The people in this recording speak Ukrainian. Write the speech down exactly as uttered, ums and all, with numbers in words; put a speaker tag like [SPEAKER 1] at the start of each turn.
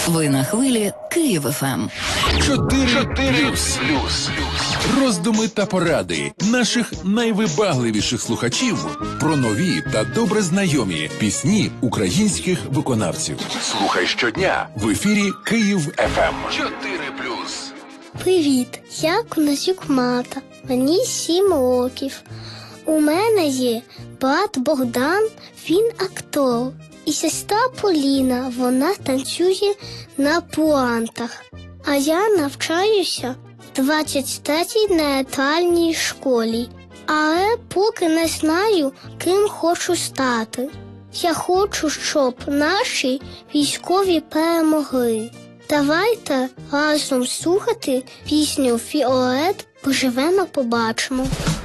[SPEAKER 1] Ви на хвилі Київ еф ем.
[SPEAKER 2] Чотири плюс. Роздуми та поради наших найвибагливіших слухачів про нові та добре знайомі пісні українських виконавців. Слухай щодня в ефірі Київ еф ем. Чотири плюс.
[SPEAKER 3] Привіт, я Конасюк Марта. Мені сім років. У мене є брат Богдан, він актор. І сестра Поліна, вона танцює на пуантах. А я навчаюся в двадцять третій театральній школі. Але поки не знаю, ким хочу стати. Я хочу, щоб наші військові перемогли. Давайте разом слухати пісню «Фіолет» «Поживемо, побачимо».